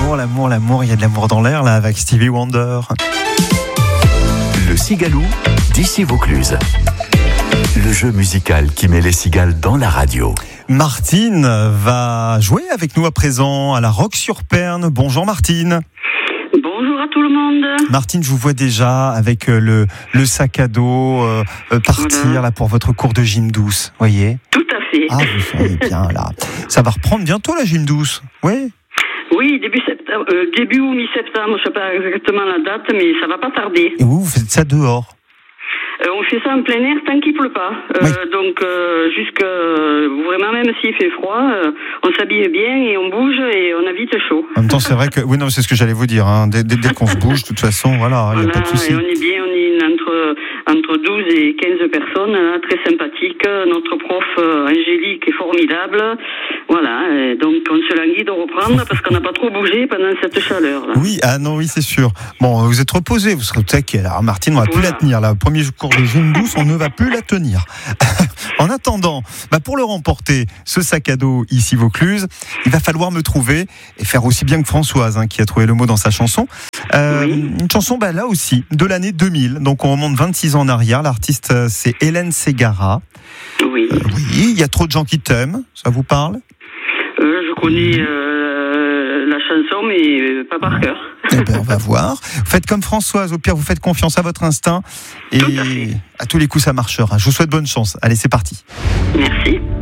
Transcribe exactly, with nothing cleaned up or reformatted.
l'amour, l'amour, l'amour. Il y a de l'amour dans l'air, là, avec Stevie Wonder. Le Cigalou d'Issy Vaucluse. Le jeu musical qui met les cigales dans la radio. Martine va jouer avec nous à présent à la Roque-sur-Perne. Bonjour Martine. Bonjour à tout le monde. Martine, je vous vois déjà avec le, le sac à dos euh, partir voilà. là pour votre cours de gym douce, voyez. Tout à fait. Ah, vous savez bien là. Ça va reprendre bientôt la gym douce, oui. Oui, début septembre, euh, début ou mi-septembre, je sais pas exactement la date, mais ça va pas tarder. Et vous, vous faites ça dehors? Euh, on fait ça en plein air tant qu'il pleut pas. Euh, oui. Donc euh, jusque euh, vraiment même s'il fait froid, euh, on s'habille bien et on bouge et on a vite chaud. En même temps, c'est vrai que oui, non, c'est ce que j'allais vous dire. Hein. Dès, dès, dès qu'on se bouge, de toute façon, voilà, il n'y a voilà, pas de souci. Et on est bien, on est une, entre entre douze et quinze personnes, hein, très sympathique. Notre prof euh, Angélique est formidable. Voilà, et donc on se languit de reprendre parce qu'on n'a pas trop bougé pendant cette chaleur. Là. Oui, ah non, oui, c'est sûr. Bon, vous êtes reposé, vous serez au taquet. Alors, Martine, on va voilà. plus la tenir. Là, premier cours de gym douce, on ne va plus la tenir. En attendant, bah pour le remporter, ce sac à dos Issy Vaucluse, il va falloir me trouver et faire aussi bien que Françoise, hein, qui a trouvé le mot dans sa chanson. Euh, oui. Une chanson, bah là aussi, de l'année deux mille. Donc on remonte vingt-six ans en arrière. L'artiste, c'est Hélène Ségara. Oui. Euh, oui. Il y a trop de gens qui t'aiment. Ça vous parle? Euh, je connais euh, la chanson, mais euh, pas par cœur. Eh ben, on va voir. Faites comme Françoise, au pire, vous faites confiance à votre instinct. Et Tout à fait. à tous les coups, ça marchera. Je vous souhaite bonne chance. Allez, c'est parti. Merci.